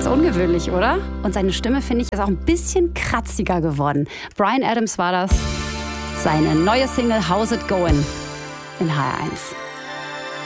Ist ungewöhnlich, oder? Und seine Stimme, finde ich, ist auch ein bisschen kratziger geworden. Bryan Adams war das. Seine neue Single How's It Goin' in HR1.